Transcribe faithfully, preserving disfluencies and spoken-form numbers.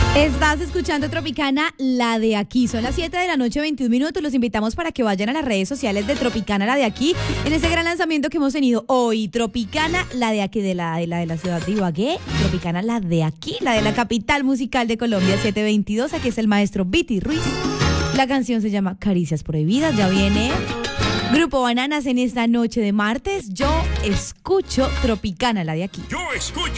Estás escuchando Tropicana, la de aquí. Son las siete de la noche, veintiún minutos. Los invitamos para que vayan a las redes sociales de Tropicana, la de aquí, en ese gran lanzamiento que hemos tenido hoy. Tropicana, la de aquí, de la de la, de la ciudad de Ibagué. Tropicana, la de aquí, la de la capital musical de Colombia, siete veintidós. Aquí es el maestro Viti Ruiz. La canción se llama Caricias Prohibidas. Ya viene Grupo Bananas en esta noche de martes. Yo escucho Tropicana, la de aquí. Yo escucho